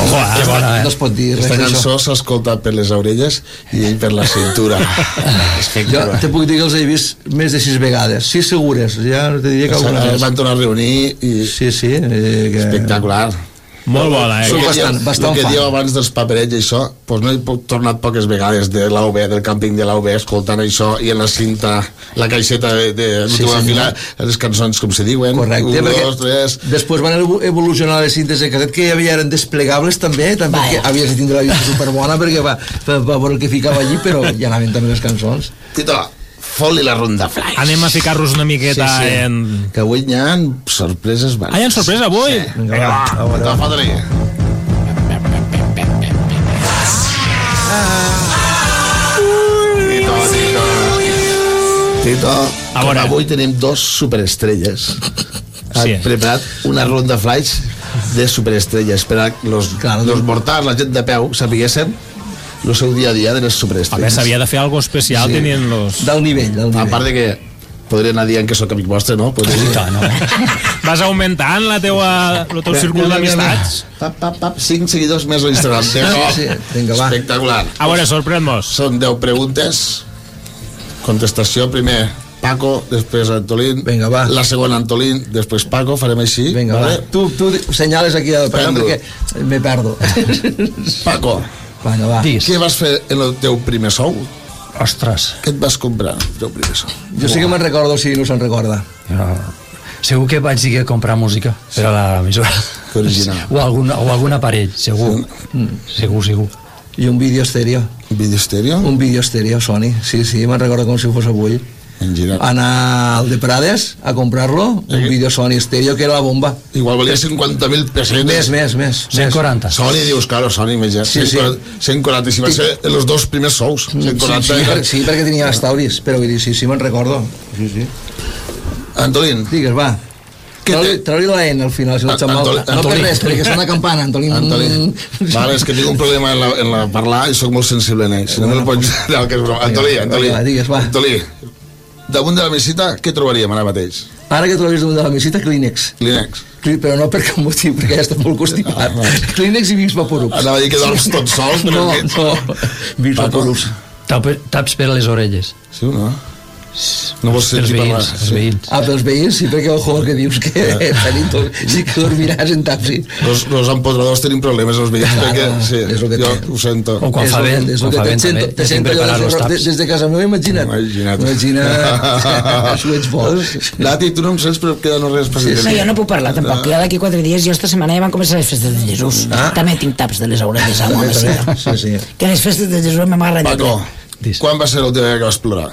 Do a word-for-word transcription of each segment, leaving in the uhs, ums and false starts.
no es pot dir res Aquesta d'això. cançó s'escolta per les orelles i ell per la cintura. Jo te puc dir que els he vist més de sis vegades, sis segures, ja no te diria que alguna Es més. van tornar a reunir i... Sí, sí. Eh, que... Espectacular. Molt bona, eh? Soc El que bastant, dieu- bastant el que fan. dieu abans dels paperets i això, doncs no he po- tornat poques vegades de l'A U B, del càmping de l'A U B, escoltant això i en la cinta, la caixeta de, de Sí, l'última senyor. fila, les cançons com se diuen, Correcte, un, perquè dos, tres... després van evo- evolucionar les cintes de caset que ja havia eren desplegables també, també que havies de tindre la vista superbona perquè va, va, va veure el que ficava allí, però ja anaven també les cançons. Tito, fot-li la ronda flash. Anem a ficar-nos una miqueta Sí, sí. en... Que avui hi ha sorpreses Ah, hi ha sorpresa avui? Sí. Vinga, va, va, va, fota-li. Tito, Tito. Tito, A com veure. avui tenim dos superestrelles. Ha Sí. preparat una ronda flash de superestrelles per a los, Claro. los mortals, la gent de peu, sapiguessin el seu dia a dia de les A superestrelles. veure, s'havia de fer algo especial Sí. tenint los... Del nivell, del A nivell. part de que podria anar dient que sóc amic vostre, no? Podria dir... No, Vas augmentant la teua, el teu círcul d'amistats? Pap, pap, pap, cinc seguidors més a Instagram. Sí, sí, vinga, va. Espectacular. A veure, sorprèn-nos. Són deu preguntes. Contestació primer Paco, després Antolín. Vinga, va. La segona Antolín, després Paco, farem així. Vinga, vale? va. Tu, tu senyales aquí al programa Prendo. perquè me perdo. Paco, Vinga, va. Digues. què vas fer en el teu primer sou? Ostres, Què et vas comprar en el teu primer sou? Jo sí que me'n recordo, si no se'n recorda. no, segur que vaig dir que comprar música per a la emissora. Que original. o, algun, o algun aparell, segur. Mm, segur, segur. I un vídeo estèreo. Vídeo estèreo? Un vídeo estèreo, Sony. Sí, sí, me'n recordo com si fos avui. En girat. Anar al de Prades a comprar-lo, un vídeo Sony estèreo que era la bomba. Igual valia cinquanta mil pessetes. Més, més, més. cent quaranta. Sony, dius, claro, Sony, imagina't. Sí, sí. cent quaranta, si van ser els dos primers sous. cent quaranta. Sí, sí, per, sí, perquè tenia estalvis, però vull dir, sí, sí, me'n recordo. Sí, sí. Antolín, Digues, va. Què Treu-li té? treu-li la N al final, si no et sap mal. Antolí- No per Antolí. res, perquè sona campana, Antolí. Antolí. Vale, és que tinc un problema en la, en la parlar i sóc molt sensible en ell. Si no me lo pots... No, que és broma. Antolí, Antolí. Va, digues, va. Antolí, damunt de la mesita, què trobaríem ara mateix? Ara que trobis damunt de la mesita, Kleenex. Kleenex. Cli- Però no per cap motiu, perquè ja està molt constipat. Ah, va. Kleenex i Vicks Vaporub. Anava a dir que dorms tot sol, però... No, que- no. Vicks Paco. Vaporub. Tap- Taps per a les orelles. Sí o no? No vols Els sentir parlar? veïns, els veïns. Ah, pels veïns, sí, perquè ojo que dius que Benito, sí que dormiràs en taxi. Los, los empotradors tenim problemes, els veïns, Claro, perquè... Sí, és el que jo té. ho sento. O quan És fa el que- vent, és el quan que fa te vent sento- també, te hem sento preparat des, els de, taps. des de casa meva, imagina't. Imagina't. Imagina, si ho ets bo. Nati, tu no em sents, però queda no res per Sí, dir. No, jo no puc parlar tampoc, que ja d'aquí quatre dies jo esta setmana ja van començar les festes de Jesús. Ah. També tinc taps de les orelles a la També, mesita. també. Sí, sí. Que les festes de Jesús m'agrada. Paco, Dis. quan va ser l'última vegada que vas plorar?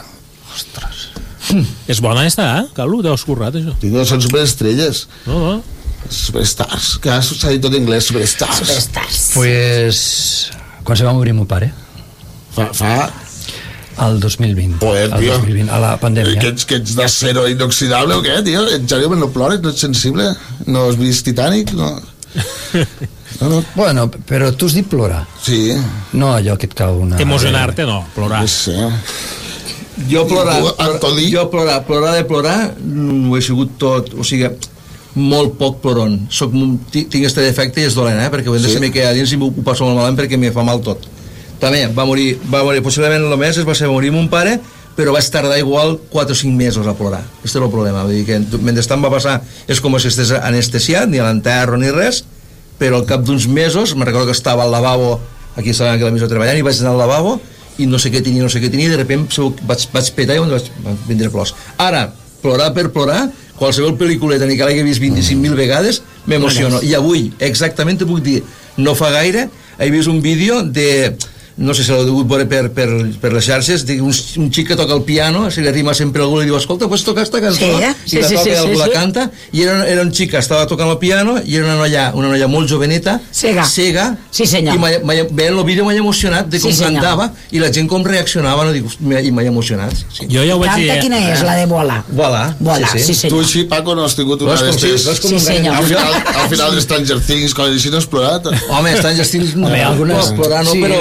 És bona esta, eh? Carlo, t'has currat, això. Digo, són superestrelles. No, no. Superstars, que s'ha dit tot en anglès, superstars. Superstars. Pues, quan se va morir mon pare? Fa, fa... Al dos mil vint. Joder, Al tio. dos mil vint, a la pandèmia. Que ets, que ets d'acero inoxidable o què, tio? En sèrio, no plores, no ets sensible? No has vist Titanic? No. No, no. Bueno, però tu has dit plorar. Sí, No allò que et cau una... Emocionar-te, no. Plorar. no sé. Jo plorar, Tu, Antolí? jo plorar, plorar de plorar, no ho he sigut tot, o sigui, molt poc ploron. Soc, mo- ti- tinc este defecte i és dolent, eh? Perquè ho hem de Sí. saber que a dins i m'ho ho passo molt malament perquè me fa mal tot. També va morir, va morir possiblement el més, es va ser morir mon pare, però vaig tardar igual quatre o cinc mesos a plorar. Aquest és el problema, vull dir que mentrestant va passar, és com si estigués anestesiat, ni a l'enterro ni res, però al cap d'uns mesos, me recordo que estava al lavabo, aquí estava aquí a la mesa treballant, i vaig anar al lavabo, i no sé què tenia, no sé què tenia, i de repente vaig, vaig petar i vaig, vaig vindre plors. Ara, plorar per plorar, qualsevol pel·lículeta ni que l'hagi vist vint-i-cinc mil vegades, m'emociono. I avui, exactament te puc dir, no fa gaire, he vist un vídeo de... no sé si l'heu degut veure per, per, per les xarxes, de un, un xic que toca el piano, se li arrima sempre algú i li diu, escolta, pots tocar esta cançó? Sí, eh? I Sí, la sí, toca sí, i algú sí, la sí. canta, i era, era un xic que estava tocant el piano, i era una noia, una noia molt joveneta, Cega. cega, Sí, senyor. i m'ha- m'ha- veient el vídeo m'ha emocionat de com Sí, senyor. cantava, i la gent com reaccionava, no dic, m'ha- i m'ha emocionat. Sí. Jo ja ho vaig dir, Canta eh? quina és, la de Bola. Voilà, Bola, sí, sí, sí. Tu senyor. així, Paco, no has tingut una Veus com sí, d'estes... veus com Sí, enganya- senyor. Al final, al final de Stranger Things, coses així no has plorat? Home, Stranger Things no, Home, algunes- no, plorar no, sí, però, ho però hemos sí,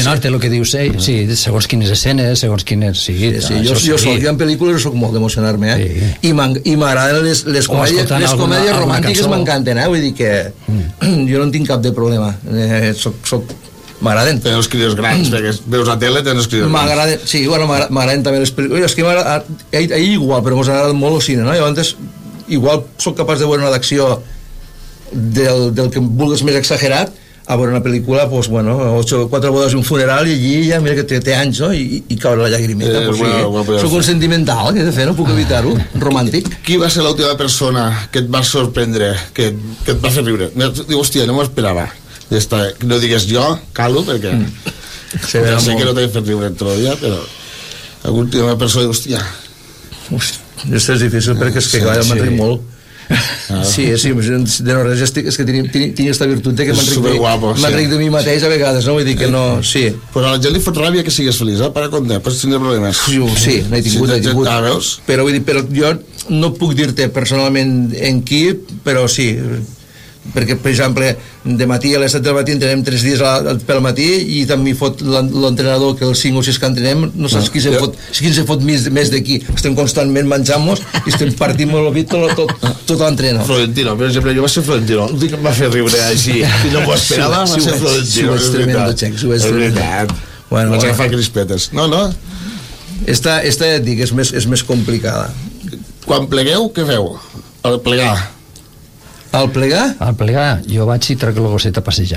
emocionar-te, el que dius, eh? Sí, segons quines escenes, segons quines... Sí, sí, sí, jo, jo soc, jo en pel·lícules soc molt d'emocionar-me, eh? Sí. I m'agraden les, les comèdies, les alguna, comèdies romàntiques, m'encanten, eh? Vull dir que mm. jo no en tinc cap de problema. Eh, soc, soc... M'agraden. Tenen els criders grans, perquè veus a tele, tenen els criders grans. M'agraden, sí, bueno, m'agraden també les pel·lícules. És que m'agrada, ahir igual, però m'ha agradat molt el cine, no? Llavors, igual soc capaç de veure una d'acció del, del que vulguis més exagerat, a veure una pel·lícula, pues, bueno, ocho, quatre bodes i un funeral, i allí ja, mira que té, té anys, no? I, i caure la llagrimeta, eh, pues, bueno, sí, bueno, soc un sentimental, que he de fer, no puc evitar-ho, romàntic. Qui va ser l'última persona que et va sorprendre, que, que et va fer riure? Diu, hòstia, no m'ho esperava. Esta, no digues jo, calo, perquè mm. ja sé molt. Que no t'he fet riure tot el dia, però l'última persona diu, hòstia. Ust, això és difícil, perquè és que sí, clar, m'enric sí. molt. Ah. Sí, sí, de no res, és que tinc, tinc, tinc esta virtut de que m'enric de, sí. de mi mateix a vegades, no? Vull dir que no, sí. Però a la gent li fot ràbia que sigues feliç, eh? Para com de, pots tindre problemes. Sí, sí, n'he tingut, sí, n'he tingut. Però, vull dir, però jo no puc dir-te personalment en qui, però sí, perquè, per exemple, de matí a les set del matí entrenem tres dies pel matí i també fot l'entrenador que els cinc o sis que entrenem no saps qui se fot, qui se fot més, més d'aquí. Estem constantment menjant-nos i estem partint molt el tot, tot, tot l'entreno. Florentino, per exemple, jo vaig ser Florentino, l'últim que em va fer riure així i no m'ho esperava, va ser Florentino. S'ho és tremendo, Xec, s'ho és tremendo. Bueno, vaig agafar crispetes. No, no. Esta, esta ja et dic, és més, és més complicada. Quan plegueu, què feu? Al plegar. Al plegar? Al plegar, jo vaig i trec la gosseta a passejar.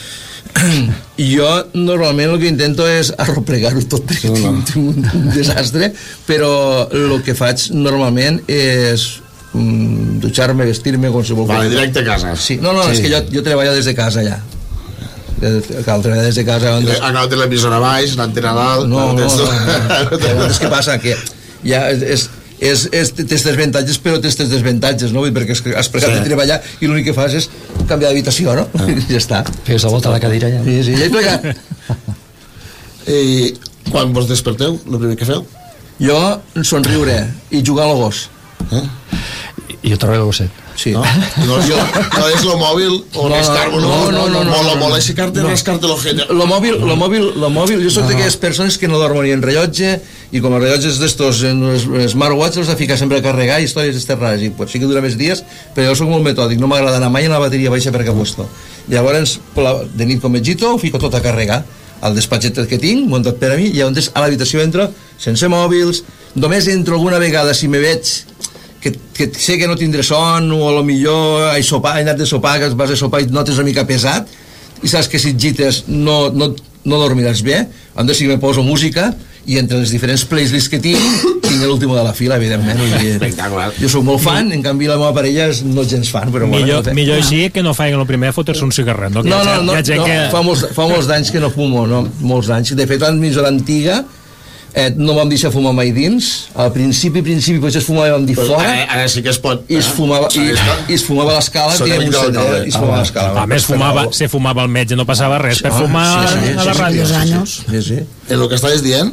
Jo normalment el que intento és arroplegar-ho tot perquè no, no. tinc un, un desastre, però el que faig normalment és um, dutxar-me, vestir-me qualsevol vale, directe a casa. Sí, no, no, sí. És que jo, jo treballo des de casa ja. Cal treballar des de casa. On... Ha acabat l'emissora baix, l'antena dalt. No, no, no, no, no. És que passa que ja és... és, és tens desventatges però tens desventatges, no? Perquè has plegat sí. de treballar i l'únic que fas és canviar d'habitació, no? Ah. I ja està. Fes la volta a la cadira ja. Sí, sí, ja he plegat. I quan vos desperteu, el primer que feu? Jo somriure i jugar al gos. Eh? I jo treballo al gosset. Sí. No? No, és lo, no és lo mòbil o no, rascar-vos no, no, no, no, no, no, no, aixecar-te no. rascar-te l'ojete. Lo mòbil, lo mòbil, lo mòbil, jo soc no. d'aquelles persones que no dormen ni en rellotge i com els rellotges d'estos smartwatch els ha ficat sempre a carregar i històries d'estes rares i pot ser que dura més dies, però jo soc molt metòdic, no m'agrada anar mai en la bateria baixa per cap puesto. Llavors, de nit com mengito, ho fico tot a carregar al despatxet que tinc, muntat per a mi, i llavors a l'habitació entro sense mòbils, només entro alguna vegada si me veig que, que sé que no tindré son o a lo millor he, sopar, he anat de sopar, que vas a sopar i notes una mica pesat i saps que si et gites no, no, no dormiràs bé, on sí que me poso música i entre les diferents playlists que tinc tinc l'últim de la fila, evidentment. Espectacular. Jo soc molt fan, en canvi la meva parella és no gens fan, però millor, bueno, millor així que no faig el primer fotre-se un cigarret, no? No, no, no, no, no que... fa, molts, fa molts d'anys que no fumo, no? Molts d'anys. De fet, l'emissora antiga eh, no vam deixar fumar mai dins. Al principi, principi, potser es fumava dir fora. Ara, ara sí que es pot. I es fumava, i, i es fumava a l'escala, i es fumava a l'escala. A més, fumava, se fumava al metge, no passava res per fumar a la ràdio. Sí, sí. En el que estaves dient,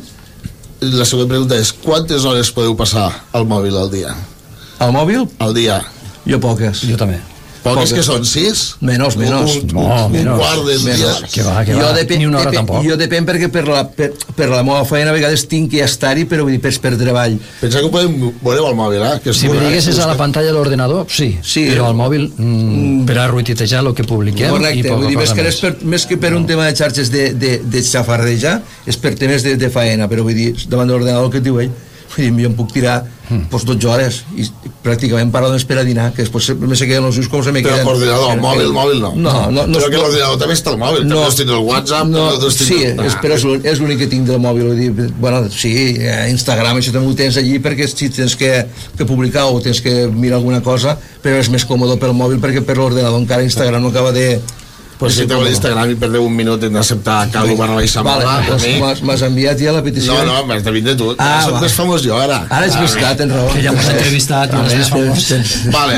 la següent pregunta és quantes hores podeu passar al mòbil al dia? Al mòbil? Al dia. Jo poques. Jo també. Poques, que són sis? Menys, menys. Un, no, un, un quart del dia. Que va, que va. Depèn, ni una hora depèn, tampoc. Jo depèn perquè per la, per, per la meva feina a vegades tinc que estar-hi, però vull dir, per, per treball. Pensa que ho podem veure al mòbil, eh? Que si me diguessis a la pantalla de l'ordenador, sí, sí, però al mòbil mm, per a ruititejar el que publiquem. Correcte, vull dir, més que, per, més que per un tema de xarxes de, de, de xafardejar, és per temes de, de faena, però vull dir, davant de l'ordenador que et diu ell, vull dir, jo em puc tirar mm. pues, dotze hores i, i pràcticament paro només per a dinar, que després me se queden els ulls com se me queden. Però l'ordinador, el mòbil, el mòbil no. No, no, no però que l'ordinador també està al mòbil, no, també tens el WhatsApp, no, tens sí, és, però és l'únic que tinc del mòbil. Vull dir, bueno, sí, Instagram, això també ho tens allí perquè si tens que, que publicar o tens que mirar alguna cosa, però és més còmode pel mòbil perquè per l'ordenador encara Instagram no acaba de... Pues si teu l'Instagram i perdeu un minut en acceptar Calvo barra Baixar Mola, m'has enviat ja la petició? No, no, m'has de vindre tu. Ah, soc més famós jo, ara. Ara ets buscat, tens raó. Que ja m'has entrevistat, no és més famós. Vale.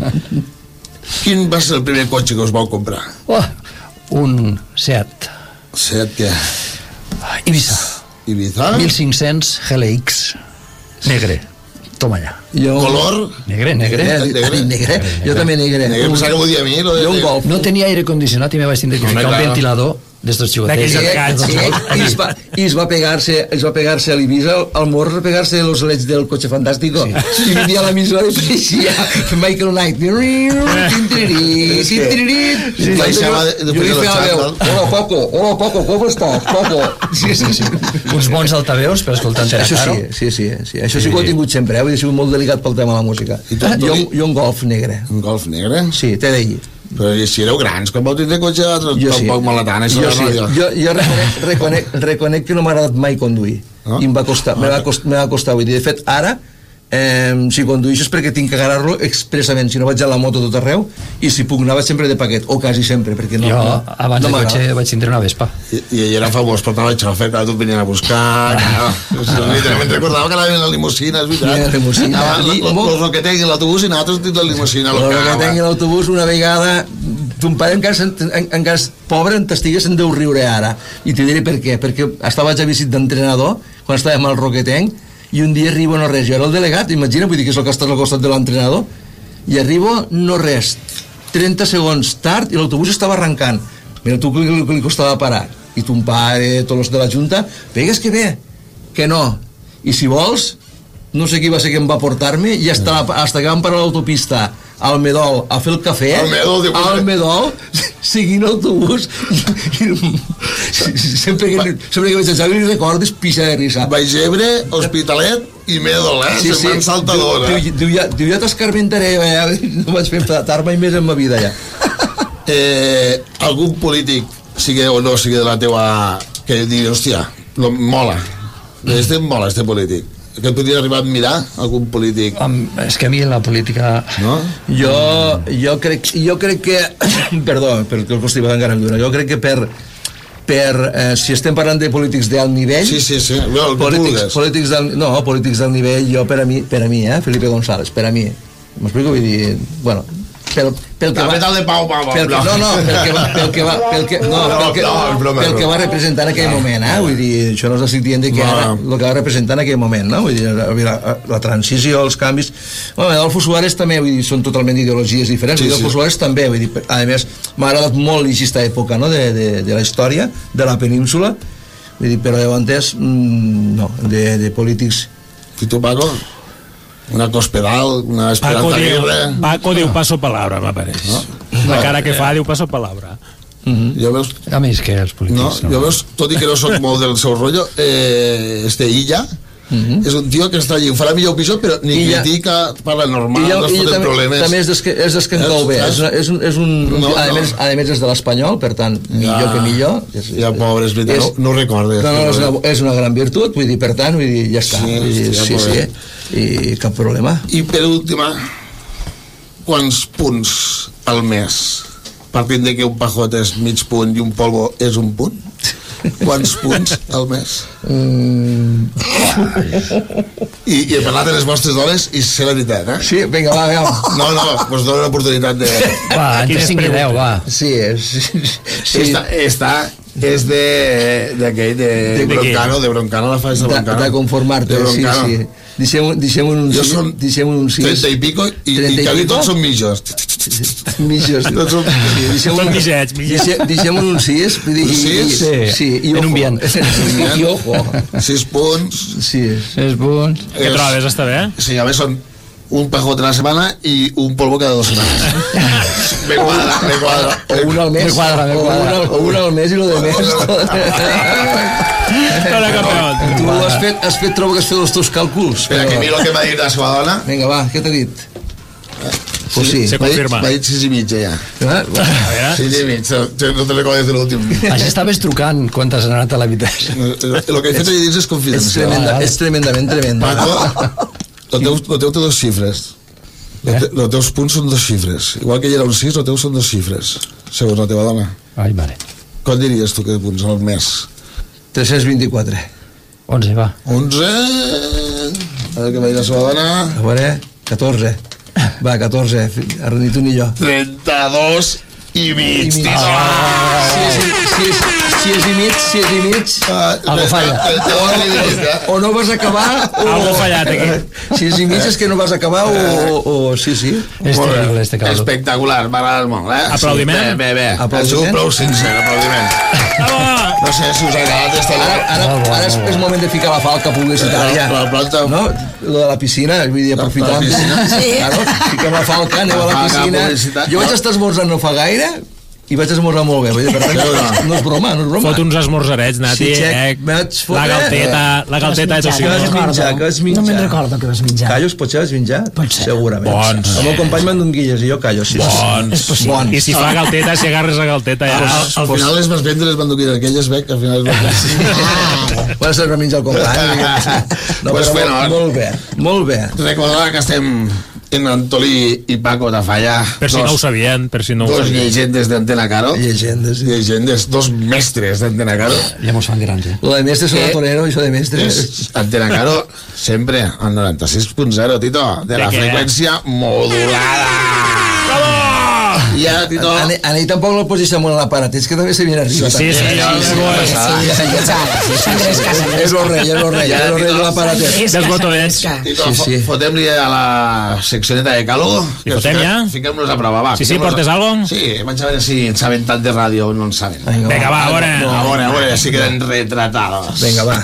Quin va ser el primer cotxe que us vau comprar? Oh, un Seat. Seat què? Ibiza. Ibiza? mil cinc-cents G L X. Negre. Toma allà. Jo... Color? Negre, negre. Negre, negre. Jo també negre. Negre, pensava que ho dia a mi. Jo un Golf. No tenia aire condicionat i me vaig tindre que ficar un ventilador d'estos xicotets. D'aquells arcats. Sí, i es va, i es va pegar-se es va pegar-se a l'Ibiza al morro, a pegar-se los leds del Coche Fantástico, i venia a l'emissora i apareixia Michael Knight, tintiririt, tintiririt, jo li feia la veu, hola Paco, hola Paco, com estàs, Paco? Sí, sí, sí. Uns bons altaveus per escoltar en Això Caro. sí, sí, sí, sí, això sí que ho he tingut sempre, eh? Vull dir, he sigut molt delicat pel tema de la música. I un, i un golf negre. Un golf negre? Sí, t'he de dir. Però si éreu grans, quan vau tindre cotxe, tampoc maletana, això jo, de sí. ràdio. jo, jo reconec, reconec, reconec que no m'ha agradat mai conduir. No? I em va costar, me va costar, me va costar. Vull dir, de fet, ara, eh, si condueixo és perquè tinc que agarrar-lo expressament, si no vaig a la moto tot arreu, i si puc anar vaig sempre de paquet, o quasi sempre, perquè no, Jo, no, abans no de cotxe, m'agrada. vaig tindre una Vespa. I, i ell era famós, portava el xofer, cada tot venien a buscar, claro. Literalment recordava que anaven en la limusina, és veritat. Sí, la limusina. Anaven els que tinguin l'autobús i nosaltres dins la limusina. Però que tingui l'autobús una vegada, ton pare encara, en, encara pobre t'estigués en deu riure ara, i t'hi diré per què, perquè estava ja visit d'entrenador quan estàvem al Roquetenc, i un dia arribo no res, jo era el delegat, imagina, vull dir que és el que estàs al costat de l'entrenador, i arribo no res, trenta segons tard i l'autobús estava arrencant. Mira tu que li, que li costava parar, i ton pare, tots els de la junta, vegues que bé, que no, i si vols, no sé qui va ser que em va portar-me, i hasta, hasta que vam parar l'autopista al Medol a fer el cafè, al Medol, diu, al Medol seguint l'autobús, i, i, sempre, que, sempre que veig el Xavi li recordes pisa de risa. Vallgebre, Hospitalet i Medol, eh? Sí, sí. Saltador, eh? Diu, diu, ja, diu, ja t'escarmentaré, eh? No vaig fer tard mai més en ma vida, ja. Eh, algun polític, sigui o no sigui de la teua, que digui, hòstia, lo, mola, este mola, este polític, que et podria arribar a admirar algun polític? Um, és que a mi la política... No? Jo, jo, crec, jo crec que... Perdó, perquè el costi va encara en lluna. Jo crec que per... per eh, si estem parlant de polítics d'alt nivell... Sí, sí, sí. No, polítics, polítics del, no, polítics d'alt nivell, jo per a mi, per a mi, eh, Felipe González, per a mi. M'explico? Vull dir... Bueno, pel, pel que va... De Pau, Pau, Pau, pel que, no, no, pel que va... Pel que va, pel que, no, pel que, pel que va representar en aquell moment, eh? Vull dir, això no és el dient que ara, el que va representar en aquell moment, no? Vull dir, la, la transició, els canvis... Bueno, Adolfo Suárez també, vull dir, són totalment ideologies diferents, sí, Adolfo sí. Suárez també, vull dir, a més, m'ha agradat molt aquesta època, no?, de, de, de la història, de la península, vull dir, però llavors, mm, no, de, de polítics... I tu, Paco? Una Cospedal, una Esperanza Paco diu, Aguirre... Paco diu paso palabra, m'apareix. No? La cara que fa diu paso palabra. Mm-hmm. Jo veus... A mi és que els polítics... No, no. Jo veus, tot i que no soc molt del seu rotllo, eh, este Illa, mm-hmm. és un tio que està allí, ho farà millor o pitjor, però ni Illa, critica, parla normal, Illa, no es foten problemes. També és des que, és des que en cau bé, és, és un, és un, no, a, no. Més, a més és de l'Espanyol, per tant, millor ja, que millor. És, ja, pobre, és veritat, és, no, no ho recordes. No, no, és una, és una gran virtut, vull dir, per tant, vull dir, ja està. Sí, vull dir, ja sí, sí, sí, i cap problema. I per última, quants punts al mes? Partint de que un pajot és mig punt i un polvo és un punt? Quants punts al mes? Mm. I, I he parlat de les vostres dones i sé la veritat, eh? Sí, vinga, va, va. No, no, us dono l'oportunitat de... Va, entre cinc i deu, va. Sí, sí, sí. Esta, esta és de d'aquell, de, de, de Broncano, de Broncano, la fase de Broncano. De conformar-te, sí, sí. Deixem, deixem un jo som deixem un sis. trenta i pico i, i quasi tots són mitjos. Mitjos. Tots són són mitjets, mitjets. Deixem un sis. Un sis? Sí, sí. I en un bien. I ojo. Sis punts. Sí. Sis punts. Què trobes, està bé? Sí, a més són un pajot a la setmana i un polvo cada dues setmanes. Me quadra, me quadra. O un al mes. Me quadra, me quadra. O un al mes i lo de més. Hola, campeón. Tu has fet, has fet, trobo que has fet els teus càlculs. Espera, que miro què m'ha dit la seva dona. Vinga, va, què t'ha dit? Pues sí. Se confirma. M'ha dit sis i mitja, ja. Ah, bueno. Sis i mitja. No te recordes de l'últim. Així estaves trucant quan t'has anat a l'habitació. El que he fet allà dins és és, confidencial. tremenda, és tremendament tremend. Paco, el teu, el teu té dos xifres. Eh? Els teus punts són dos xifres. Igual que hi era un sis, els teus són dos xifres. Segons la teva dona. Ai, mare. Com diries tu que punts al mes? tres-cents vint-i-quatre. onze, va. onze... A veure què va dir la seva dona. A veure, catorze. Va, catorze. Ni tu ni jo. trenta-dos i mig. I mig. Ah, sí, sí, sí, sí. si és i mig, si és i mig... Algo falla. O, o no vas acabar... O, Algo fallat, aquí. Si és i mig és que no vas acabar o... o, o sí, sí. És terrible, este caldo. Espectacular, m'ha agradat molt, eh? Aplaudiment? Sí, bé, bé, bé. Aplaudiment? Prou sincer, aplaudiment. Bravo! No sé si us ha agradat esta... Ara, ara, ara és, és moment de ficar la falca publicitària. La planta... No? Lo de la piscina, vull dir, aprofitant. La piscina. Sí. Claro, fiquem la falca, aneu a la piscina. Jo vaig estar esmorzant no fa gaire i vaig esmorzar molt bé. Vull dir, per tant, no és broma, no és broma. Fot uns esmorzarets, Nati. Sí, xec, eh? vaig fotre... La galteta, la galteta de Que tocino. vas menjar, que vas menjar. No me'n recordo que vas menjar. Callos, potser vas menjar? Pot ser. Segurament. Bons. El meu company me'n don guilles i jo callo. Sí, Bons. Bons. I si fa galteta, si agarres la galteta, ja... Al final les vas vendre les banduquines aquelles, veig que al final les vas vendre. Bueno, se'ls va menjar el company. No, Pues però bueno, molt bé, molt bé. Recordar que estem en Antolí i Paco de Falla. Per si no ho sabien, per si no ho Dos sabien. llegendes d'Antena Caro. Llegendes. Llegendes, dos mestres d'Antena Caro. Ja mos fan grans, eh? Lo de mestres són Eh, a Torero, això de mestres. És Antena Caro sempre al noranta-sis punt zero, Tito, de la De què? freqüència modulada. Bravo! Ja, Tito. A, a ell tampoc no el posició molt a l'aparat, és que també se viene arriba. Sí, sí, sí, sí, És el rei, és el rei, és el rei de l'aparat. Dels botonets. Tito, Sí, sí. fo- fotem-li a la seccioneta de calor. I fotem ja? Fiquem-nos a prova, va. Sí, sí, fiquem-nos portes a... algo? Sí, vaig a veure si en saben tant de ràdio o no en saben. Vinga, va, a veure. A veure, a veure, si queden retratados. Vinga, va.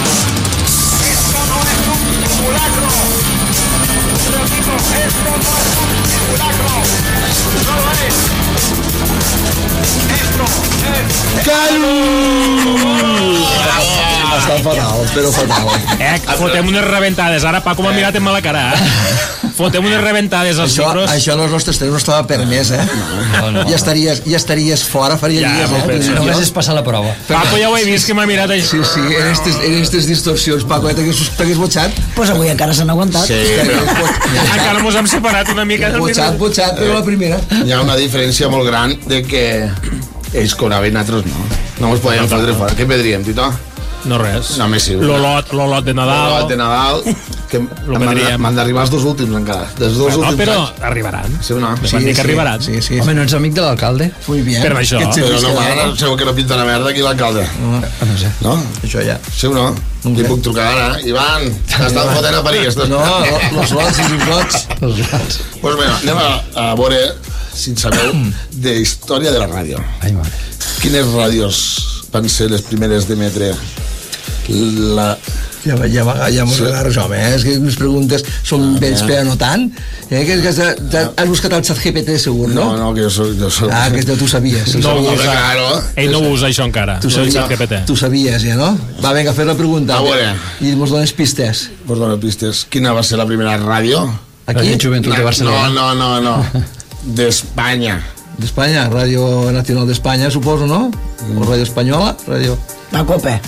Està fatal, però fatal. Eh, fotem unes rebentades. Ara Paco m'ha mirat en mala cara, eh? Fotem unes rebentades als Això, micros. això en els nostres temps no estava permès, eh? No, no. Ja estaries, ja estaries fora, faria Ja, dies, molt eh? bé, sí. Només és passar la prova. Paco ja ho he vist que m'ha mirat així. Sí, sí, en estes, en estes distorsions, Paco, eh, t'hagués t'hagués botxat. Pues avui encara s'han aguantat. Sí, però Encara mos hem separat una mica del Botxat, micro. botxat, però la primera. hi ha una diferència molt gran de que ells cobraven, nosaltres no. No ens podem fotre fora. Què pedríem, Tito? No res. No, més sí. L'olot, l'olot de Nadal. L'olot de Nadal, que Lo m'han pedríem. m'han d'arribar els dos últims encara. Dels dos No, últims però anys. arribaran. Sí o no? Sí, van dir que arribaran. Sí, sí. Home, no ets amic de l'alcalde? Muy bien. Per això. Aquest Però servici no, que ara dona. segur que no pinta una merda aquí l'alcalde. Ah, no sé. No? Això ja. Sí o no? Li puc trucar ara. Ivan, estan fotent a París. No, lo- los lots i els lots. Els grans. Pues bé, anem a, a veure, si en sabeu, de història de la ràdio. Ai, mare. Quines ràdios van ser les primeres d'emetre la... Ja, ja, ja, ja m'ho agarres, home, eh? És que les preguntes són vells, però no tant. Eh? Que, que has, has, has buscat el xat G P T, segur, no? No, no, que jo soc... Jo soc... Ah, que tu sabies. No ho Home, usa. claro. Ell no ho usa això encara. Tu No usa el sabies, G P T. tu sabies, ja, no? Va, vinga, fes la pregunta. A veure. I mos dones pistes. Vos dono pistes. Quina va ser la primera ràdio? Aquí? La Joventut de Barcelona. No, no, no, no. D'Espanya. D'Espanya, Ràdio Nacional d'Espanya, suposo, no? O Ràdio Espanyola? Ràdio... La copa.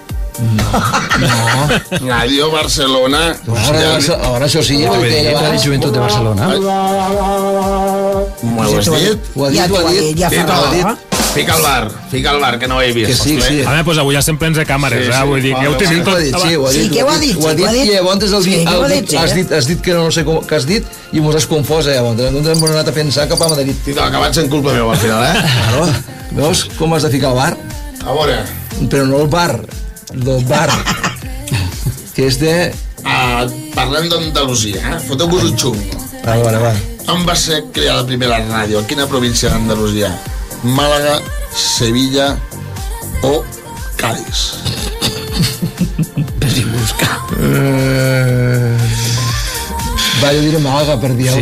No. Ràdio Barcelona. Ara, ara això sí, La perquè ja va... Joventut de Barcelona. M'ho has dit? Ho ha dit, Ja ho t'ho ha ha dit. dit, ja fa Tito, raó. fica al bar, fica al bar, que no ho he vist. Que sí, Hòstia. sí. Home, doncs avui ja estem plens de càmeres, Sí, eh? sí. Vull dir que ja ho Sí, tenim ho ha tot. dit, sí, ho ha dit. Sí, que ho ha dit, Ho ha sí, dit, ho ha dit. i llavors el, Sí, dit, que ho ha el, dit, sí, has, eh? dit, has dit que no sé com, que has dit i mos has confós, eh, llavors. No ens hem anat a pensar cap a Madrid. Tito, acabats en culpa meva al final, eh? Claro. Veus com has de ficar el bar? A veure, Però no el bar, el bar. Que és de... uh, parlem d'Andalusia, eh? Foteu-vos un xungo. A veure, va. On va ser creada la primera ràdio? A quina província d'Andalusia? Màlaga, Sevilla o Cádiz? Eh... Va, jo diré Màlaga per dir